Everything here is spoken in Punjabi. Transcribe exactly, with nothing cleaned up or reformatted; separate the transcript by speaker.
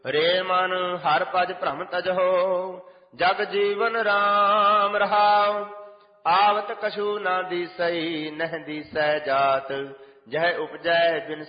Speaker 1: ਰੇ ਮਨ ਹਰਿ ਭਜ ਭ੍ਰਮ ਤਜਹੁ, ਜਗ ਜੀਵਨ ਰਾਮ ਰਹਾਉ। ਆਵਤ ਕਛੂ ਨਾ ਦੀਸਈ, ਨਹਿ ਦੀਸੈ ਜਾਤ, ਜਹ ਉਪਜੈ ਬਿਨ